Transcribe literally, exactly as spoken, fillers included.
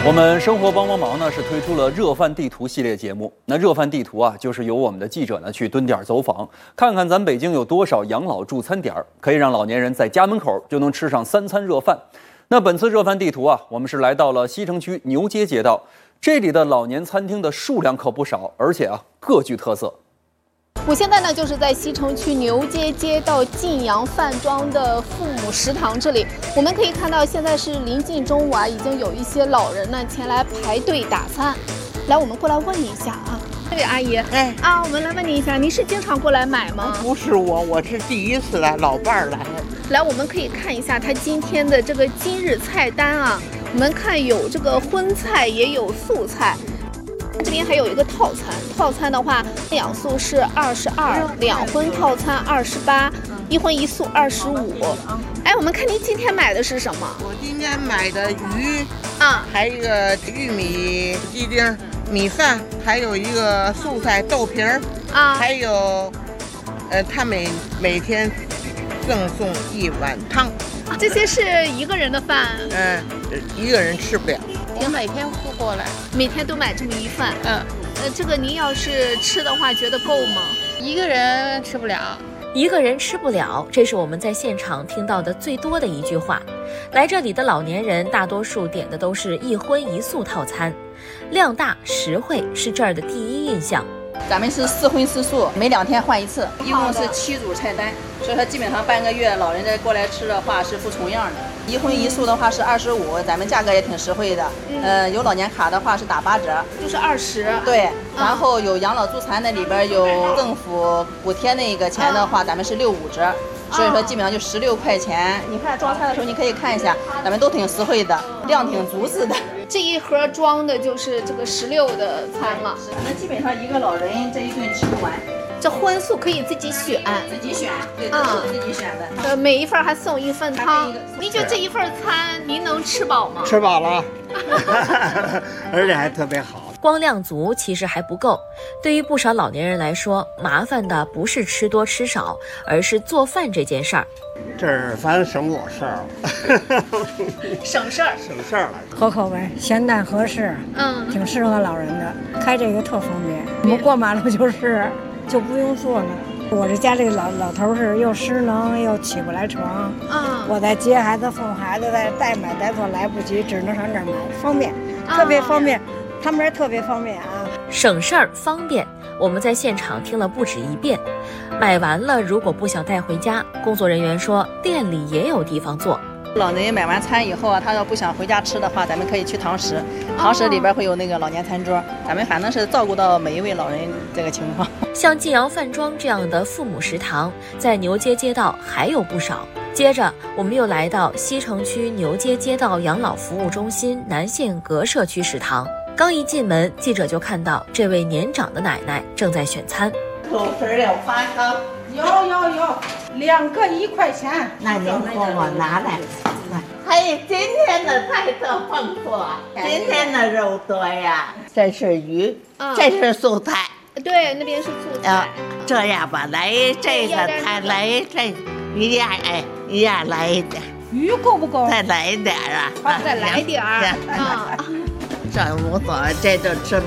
我们生活帮帮忙呢是推出了热饭地图系列节目。那热饭地图啊，就是由我们的记者呢去蹲点走访，看看咱北京有多少养老助餐点，可以让老年人在家门口就能吃上三餐热饭。那本次热饭地图啊，我们是来到了西城区牛街街道，这里的老年餐厅的数量可不少，而且啊各具特色。 我现在呢，就是在西城区牛街街道晋阳饭庄的父母食堂这里。我们可以看到，现在是临近中午啊，已经有一些老人呢前来排队打餐。来，我们过来问一下啊，这位阿姨，哎啊，我们来问您一下，您是经常过来买吗？ 不是我，我是第一次来，老伴儿来。 来，我们可以看一下他今天的这个今日菜单啊。我们看有这个荤菜，也有素菜。这边还有一个套餐，套餐的话，两素是二十二，两荤套餐二十八，一荤一素二十五。哎，我们看您今天买的是什么？ 我今天买的鱼啊， 还有一个玉米鸡丁、米饭，还有一个素菜豆皮儿啊，还有，呃，他每每天赠送一碗汤。 这些是一个人的饭？ 嗯，一个人吃不了。 我每天都过来，每天都买这么一饭。 嗯， 呃，这个您要是吃的话，觉得够吗？ 一个人吃不了， 一个人吃不了，这是我们在现场听到的最多的一句话。来这里的老年人大多数点的都是一荤一素套餐，量大实惠是这儿的第一印象。 咱们是四荤四素，每两天换一次，一共是七组菜单，所以说基本上半个月老人家过来吃的话是不重样的。一荤一素的话是二十五，咱们价格也挺实惠的。嗯，呃，有老年卡的话是打八折， 就是二十。 对，然后有养老助餐的里边有政府补贴那个钱的话，咱们是六五折。所以说基本上就十六块钱。你看装菜的时候，你可以看一下，咱们都挺实惠的，量挺足实的。 这一盒装的就是这个十六的餐了。 那基本上一个老人这一顿吃不完。 这荤素可以自己选， 自己选，对，都是自己选的。 呃，每一份还送一份汤。您觉得这一份餐您能吃饱吗？ 吃饱了，而且还特别好。 光量足其实还不够，对于不少老年人来说，麻烦的不是吃多吃少，而是做饭这件事儿。 这儿反省我事儿了， 省事儿， 省事儿了。 合口味，咸淡合适，嗯，挺适合老人的。开这个特方便，我们过马路就是就不用坐了。我这家这个老老头是又失能又起不来床，嗯，我在接孩子送孩子，在代买代做来不及，只能上这儿买，方便，特别方便。他们这特别方便啊， 省事儿方便。我们在现场听了不止一遍。买完了，如果不想带回家，工作人员说店里也有地方做。 老人买完餐以后啊，他要不想回家吃的话，咱们可以去堂食，堂食里边会有那个老年餐桌，咱们反正是照顾到每一位老人这个情况。 像晋阳饭庄这样的父母食堂，在牛街街道还有不少。接着，我们又来到西城区牛街街道养老服务中心南线阁社区食堂。刚一进门，记者就看到这位年长的奶奶正在选餐。 豆皮儿要八个， 有有有，两个一块钱。 那您给我拿来。还有今天的菜色丰富，今天的肉多呀。这是鱼，嗯、这是素菜。 对，那边是素菜。 啊，这样吧，来这个菜，来这一样，哎，一样来一点。 鱼够不够？ 再来一点啊！ 啊，再来一点儿。啊。 这无所谓，这就吃